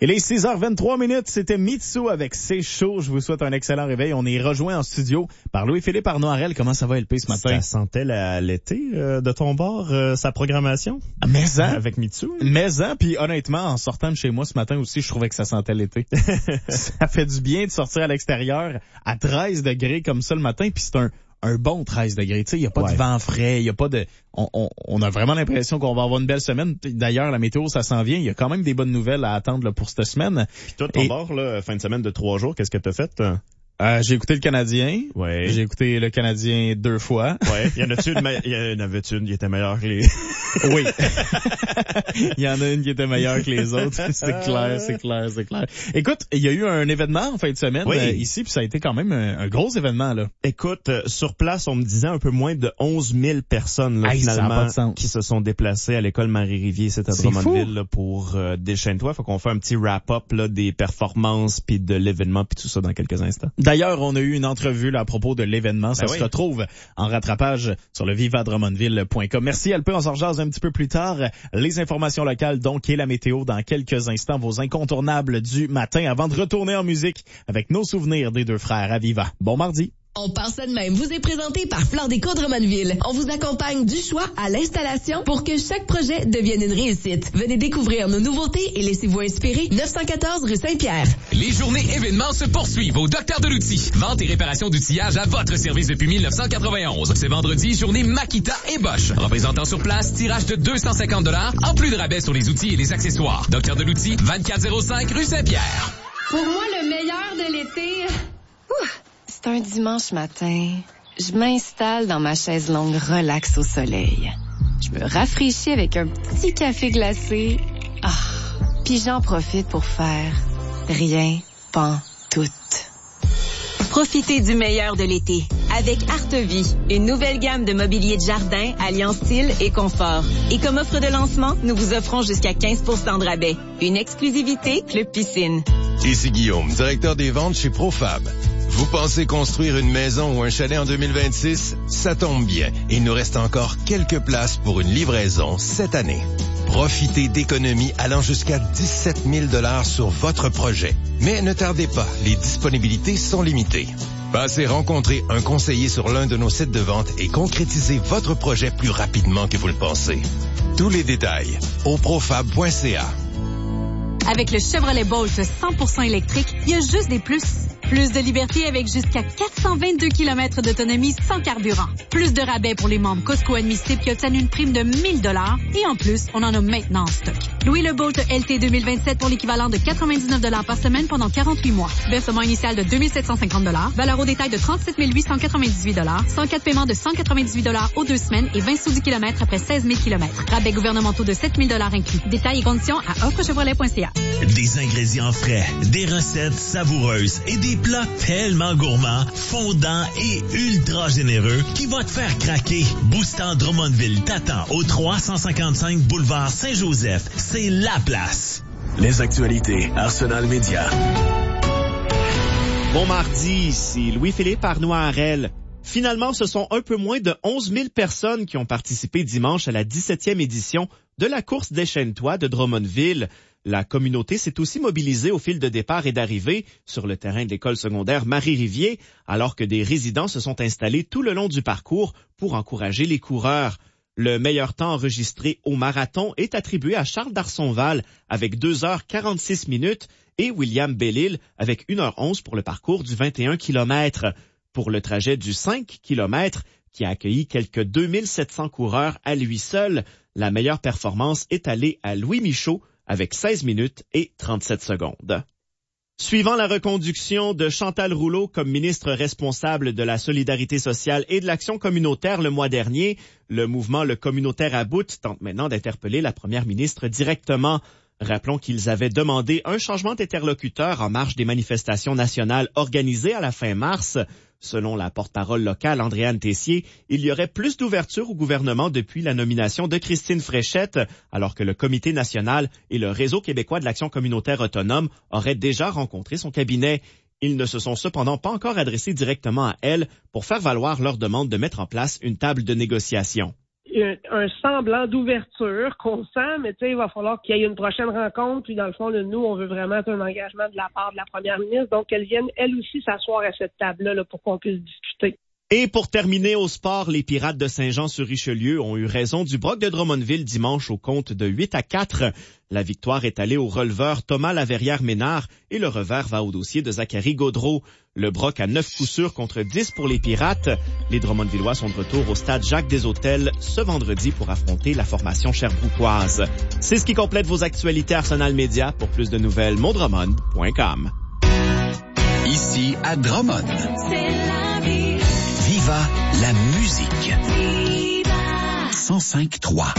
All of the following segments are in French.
Il est 6h23, c'était Mitsu avec C'est chaud. Je vous souhaite un excellent réveil. On est rejoint en studio par Louis-Philippe Arnaud-Harel. Comment ça va, LP, ce matin? Ça sentait l'été de ton bord, sa programmation? Mais avec Mitsu? Puis honnêtement, en sortant de chez moi ce matin aussi, je trouvais que ça sentait l'été. Ça fait du bien de sortir à l'extérieur à 13 degrés comme ça le matin, puis c'est un bon 13 degrés. Tu sais, il y a pas de vent frais, il y a pas de... On a vraiment l'impression qu'on va avoir une belle semaine. D'ailleurs, la météo, ça s'en vient. Il y a quand même des bonnes nouvelles à attendre là, pour cette semaine. Puis toi, ton bord, là, fin de semaine de 3 jours, qu'est-ce que t'as fait? J'ai écouté le Canadien. Ouais. J'ai écouté le Canadien 2 fois. Ouais. Il y en avait une qui était meilleure que les... Oui. Il y en a une qui était meilleure que les autres. C'est clair. Écoute, il y a eu un événement en fin de semaine ici, puis ça a été quand même un gros événement, là. Écoute, sur place, on me disait un peu moins de 11 000 personnes, là, finalement, qui se sont déplacées à l'école Marie-Rivier, c'est à Drummondville, là, pour Déchaîne-toi. Faut qu'on fasse un petit wrap-up, là, des performances puis de l'événement puis tout ça dans quelques instants. D'ailleurs, on a eu une entrevue là, à propos de l'événement. Ça se retrouve en rattrapage sur le vivadrummondville.com. Merci, Alpé. On s'en rejase un petit peu plus tard. Les informations locales, donc, et la météo dans quelques instants. Vos incontournables du matin avant de retourner en musique avec nos souvenirs des deux frères à Viva. Bon mardi. On part ça de même. Vous est présenté par Flore Déco Drummondville. On vous accompagne du choix à l'installation pour que chaque projet devienne une réussite. Venez découvrir nos nouveautés et laissez-vous inspirer. 914 rue Saint-Pierre. Les journées événements se poursuivent au Docteur de l'Outil. Vente et réparation d'outillage à votre service depuis 1991. C'est vendredi, journée Makita et Bosch. Représentant sur place, tirage de 250 $, en plus de rabais sur les outils et les accessoires. Docteur de l'Outil, 2405 rue Saint-Pierre. Pour moi, le meilleur de l'été... C'est un dimanche matin. Je m'installe dans ma chaise longue relax au soleil. Je me rafraîchis avec un petit café glacé. Puis j'en profite pour faire rien pantoute. Profitez du meilleur de l'été avec Artevie, une nouvelle gamme de mobilier de jardin alliant style et confort. Et comme offre de lancement, nous vous offrons jusqu'à 15% de rabais. Une exclusivité Club Piscine. Ici Guillaume, directeur des ventes chez Profab. Vous pensez construire une maison ou un chalet en 2026? Ça tombe bien. Il nous reste encore quelques places pour une livraison cette année. Profitez d'économies allant jusqu'à 17 000 $ sur votre projet. Mais ne tardez pas, les disponibilités sont limitées. Passez rencontrer un conseiller sur l'un de nos sites de vente et concrétisez votre projet plus rapidement que vous le pensez. Tous les détails au profab.ca. Avec le Chevrolet Bolt 100% électrique, il y a juste des plus. Plus de liberté avec jusqu'à 422 km d'autonomie sans carburant. Plus de rabais pour les membres Costco admissibles qui obtiennent une prime de 1 000 $. Et en plus, on en a maintenant en stock. Louez le Bolt LT 2027 pour l'équivalent de 99 $ par semaine pendant 48 mois. Versement initial de 2 750 $. Valeur au détail de 37 898 $. 104 paiements de 198 $ aux 2 semaines et 20 sous du kilomètre après 16 000 km. Rabais gouvernementaux de 7 000 $ inclus. Détails et conditions à offrechevrolet.ca. Des ingrédients frais, des recettes savoureuses et des plats tellement gourmands, fondants et ultra généreux qui vont te faire craquer. Boostant Drummondville t'attend au 355 boulevard Saint-Joseph. C'est la place. Les actualités Arsenal Média. Bon mardi, ici Louis-Philippe Arnaud-Harel. Finalement, ce sont un peu moins de 11 000 personnes qui ont participé dimanche à la 17e édition de la course Déchaîne-toi de Drummondville. La communauté s'est aussi mobilisée au fil de départ et d'arrivée sur le terrain de l'école secondaire Marie-Rivier, alors que des résidents se sont installés tout le long du parcours pour encourager les coureurs. Le meilleur temps enregistré au marathon est attribué à Charles Darsonval avec 2h46 et William Bellil avec 1h11 pour le parcours du 21 km. Pour le trajet du 5 km, qui a accueilli quelques 2700 coureurs à lui seul, la meilleure performance est allée à Louis Michaud avec 16 minutes et 37 secondes. Suivant la reconduction de Chantal Rouleau comme ministre responsable de la solidarité sociale et de l'action communautaire le mois dernier, le mouvement Le Communautaire à bout tente maintenant d'interpeller la première ministre directement. Rappelons qu'ils avaient demandé un changement d'interlocuteur en marge des manifestations nationales organisées à la fin mars. Selon la porte-parole locale Andréane Tessier, il y aurait plus d'ouverture au gouvernement depuis la nomination de Christine Fréchette, alors que le Comité national et le Réseau québécois de l'action communautaire autonome auraient déjà rencontré son cabinet. Ils ne se sont cependant pas encore adressés directement à elle pour faire valoir leur demande de mettre en place une table de négociation. un semblant d'ouverture qu'on sent, mais tu sais, il va falloir qu'il y ait une prochaine rencontre. Puis dans le fond, nous, on veut vraiment un engagement de la part de la première ministre. Donc, qu'elle vienne, elle aussi, s'asseoir à cette table-là pour qu'on puisse discuter. Et pour terminer au sport, les Pirates de Saint-Jean-sur-Richelieu ont eu raison du Broc de Drummondville dimanche au compte de 8-4. La victoire est allée au releveur Thomas Laverrière-Ménard et le revers va au dossier de Zachary Gaudreau. Le Broc a 9 coups sûrs contre 10 pour les Pirates. Les Drummondvillois sont de retour au stade Jacques-des-Hôtels ce vendredi pour affronter la formation sherbrookoise. C'est ce qui complète vos actualités Arsenal Média. Pour plus de nouvelles, mondrummond.com. Ici à Drummond. C'est la vie. Viva la musique. Viva. 105.3.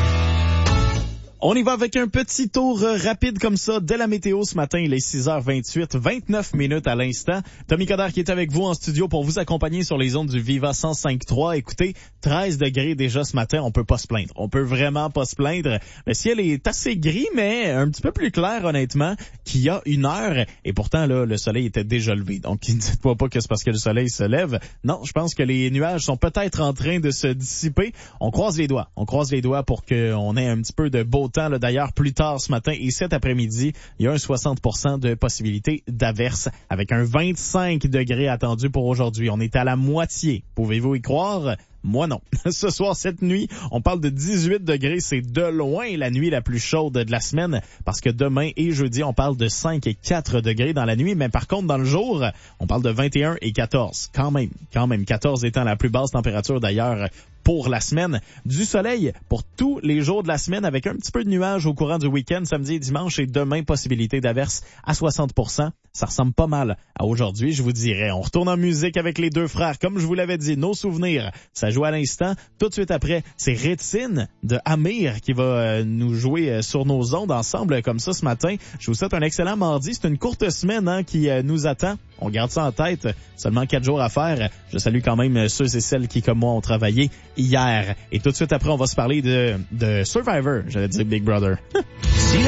On y va avec un petit tour rapide comme ça dès la météo ce matin. Il est 6h28, 29 minutes à l'instant. Tommy Coderre qui est avec vous en studio pour vous accompagner sur les ondes du Viva 105.3. Écoutez, 13 degrés déjà ce matin, on peut pas se plaindre. On peut vraiment pas se plaindre. Le ciel est assez gris, mais un petit peu plus clair honnêtement qu'il y a une heure. Et pourtant, là, le soleil était déjà levé. Donc, ne dites-moi pas que c'est parce que le soleil se lève. Non, je pense que les nuages sont peut-être en train de se dissiper. On croise les doigts. On croise les doigts pour qu'on ait un petit peu de beau temps. Là, d'ailleurs, plus tard ce matin et cet après-midi, il y a un 60% de possibilité d'averse avec un 25 degrés attendu pour aujourd'hui. On est à la moitié. Pouvez-vous y croire? Moi non. Ce soir, cette nuit, on parle de 18 degrés. C'est de loin la nuit la plus chaude de la semaine parce que demain et jeudi, on parle de 5 et 4 degrés dans la nuit. Mais par contre, dans le jour, on parle de 21 et 14. Quand même. 14 étant la plus basse température d'ailleurs pour la semaine. Du soleil pour tous les jours de la semaine avec un petit peu de nuages au courant du week-end, samedi et dimanche et demain, possibilité d'averse à 60%. Ça ressemble pas mal à aujourd'hui, je vous dirais. On retourne en musique avec les deux frères. Comme je vous l'avais dit, nos souvenirs, ça joue à l'instant. Tout de suite après, c'est Rétine de Amir qui va nous jouer sur nos ondes ensemble comme ça ce matin. Je vous souhaite un excellent mardi. C'est une courte semaine qui nous attend. On garde ça en tête. Seulement 4 jours à faire. Je salue quand même ceux et celles qui, comme moi, ont travaillé hier. Et tout de suite après, on va se parler de Survivor. J'allais dire Big Brother.